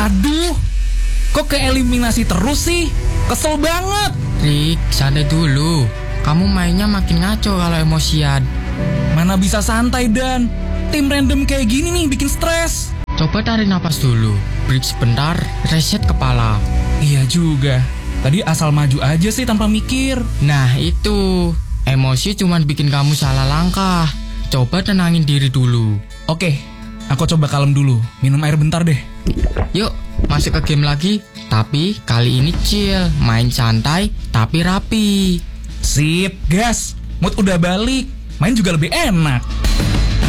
Aduh, kok keeliminasi terus sih? Kesel banget. Rick, santai dulu. Kamu mainnya makin ngaco kalau emosian. Mana bisa santai, Dan. Tim random kayak gini nih bikin stres. Coba tarik napas dulu. Break sebentar, reset kepala. Iya juga. Tadi asal maju aja sih tanpa mikir. Nah itu, emosi cuma bikin kamu salah langkah. Coba tenangin diri dulu. Oke, aku coba kalem dulu. Minum air bentar deh. Yuk, masuk ke game lagi. Tapi kali ini chill, main santai tapi rapi. Sip, gas. Mood udah balik. Main juga lebih enak.